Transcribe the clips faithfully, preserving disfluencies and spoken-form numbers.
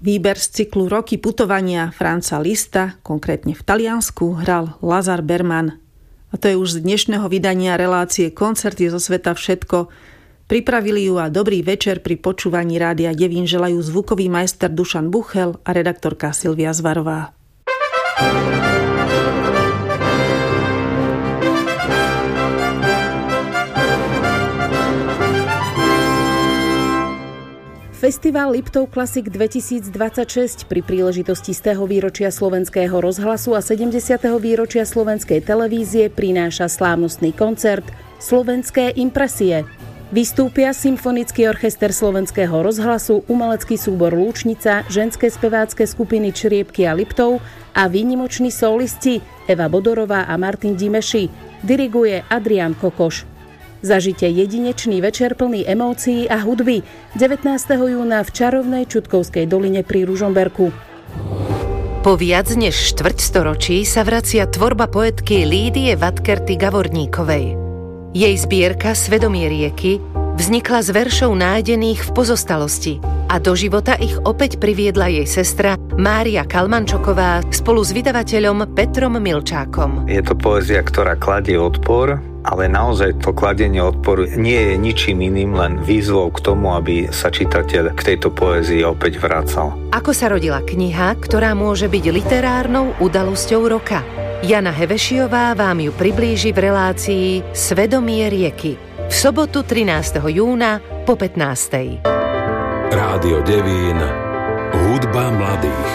Výber z cyklu Roky putovania Franza Liszta, konkrétne v Taliansku, hral Lazar Berman. A to je už z dnešného vydania relácie Koncerty zo sveta všetko. Pripravili ju a dobrý večer pri počúvaní Rádia Devín želajú zvukový majster Dušan Buchel a redaktorka Silvia Zvarová. Festival Liptov Classic dvetisícdvadsaťšesť pri príležitosti stého výročia slovenského rozhlasu a sedemdesiateho výročia slovenskej televízie prináša slávnostný koncert Slovenské impresie. Vystúpia Symfonický orchester slovenského rozhlasu, umelecký súbor Lúčnica, ženské spevácké skupiny Čriepky a Liptov a výnimoční solisti Eva Bodorová a Martin Dimeši. Diriguje Adrián Kokoš. Zažite jedinečný večer plný emócií a hudby devätnásteho júna v čarovnej Čutkovskej doline pri Ružomberku. Po viac než štvrťstoročí sa vracia tvorba poetky Lídie Vatkerty Gavorníkovej. Jej zbierka Svedomie rieky vznikla z veršov nájdených v pozostalosti a do života ich opäť priviedla jej sestra Mária Kalmančoková spolu s vydavateľom Petrom Milčákom. Je to poézia, ktorá kladie odpor, ale naozaj to kladenie odporu nie je ničím iným, len výzvou k tomu, aby sa čitateľ k tejto poézii opäť vracal. Ako sa rodila kniha, ktorá môže byť literárnou udalosťou roka? Jana Hevešiová vám ju priblíži v relácii Svedomie rieky v sobotu trinásteho júna po pätnástej. Rádio Devín, hudba mladých.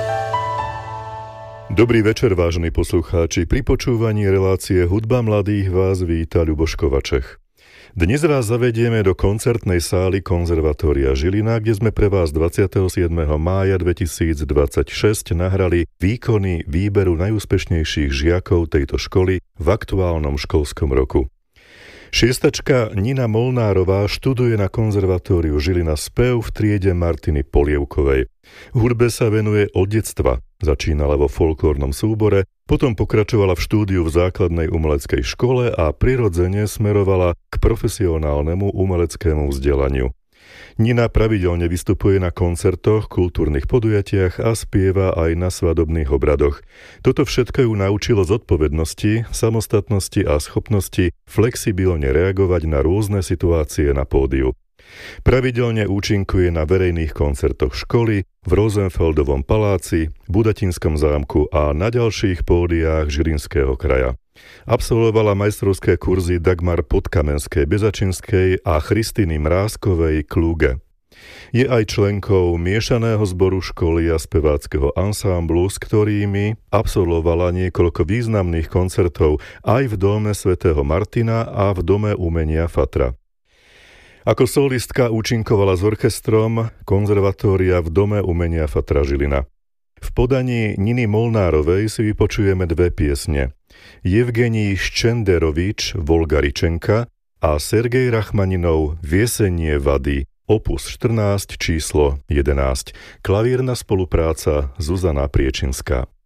Dobrý večer, vážení poslucháči. Pri počúvaní relácie Hudba mladých vás víta Ľuboš Kovačech. Dnes vás zavedieme do koncertnej sály Konzervatória Žilina, kde sme pre vás dvadsiateho siedmeho mája dvetisícdvadsaťšesť nahrali výkony výberu najúspešnejších žiakov tejto školy v aktuálnom školskom roku. Šiestačka Nina Molnárová študuje na Konzervatóriu Žilina spev v triede Martiny Polievkovej. Hudbe sa venuje od detstva. Začínala vo folklórnom súbore, potom pokračovala v štúdiu v základnej umeleckej škole a prirodzene smerovala k profesionálnemu umeleckému vzdelaniu. Nina pravidelne vystupuje na koncertoch, kultúrnych podujatiach a spieva aj na svadobných obradoch. Toto všetko ju naučilo zodpovednosti, samostatnosti a schopnosti flexibilne reagovať na rôzne situácie na pódiu. Pravidelne účinkuje na verejných koncertoch školy, v Rosenfeldovom paláci, Budatinskom zámku a na ďalších pódiách Žilinského kraja. Absolvovala majstrovské kurzy Dagmar Podkamenskej Bezačinskej a Christiny Mrázkovej Kluge. Je aj členkou miešaného zboru školy a speváckeho ansámblu, s ktorými absolvovala niekoľko významných koncertov aj v dome svätého Martina a v dome umenia Fatra. Ako solistka účinkovala s orchestrom Konzervatória v dome umenia Fatra Žilina. V podaní Niny Molnárovej si vypočujeme dve piesne. Evgenij Ščenderovič Volgaričenka a Sergej Rachmaninov Viesenie vady, opus štrnásť, číslo jedenásť. Klavírna spolupráca Zuzana Priečinská.